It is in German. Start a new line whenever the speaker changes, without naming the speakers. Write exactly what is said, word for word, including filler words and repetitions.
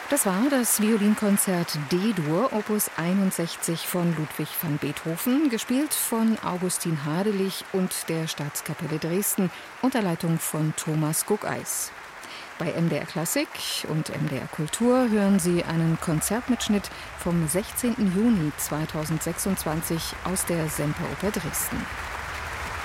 Das war das Violinkonzert D-Dur, Opus einundsechzig von Ludwig van Beethoven, gespielt von Augustin Hadelich und der Staatskapelle Dresden unter Leitung von Thomas Guckeis. Bei M D R Klassik und M D R Kultur hören Sie einen Konzertmitschnitt vom sechzehnten Juni zweitausendsechsundzwanzig aus der Semperoper Dresden.